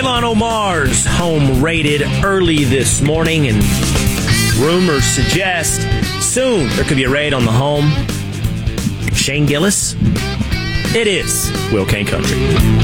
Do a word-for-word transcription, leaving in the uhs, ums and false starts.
Ilhan Omar's home raided early this morning, and rumors suggest soon there could be a raid on the home. Shane Gillis, it is Will Kane Country.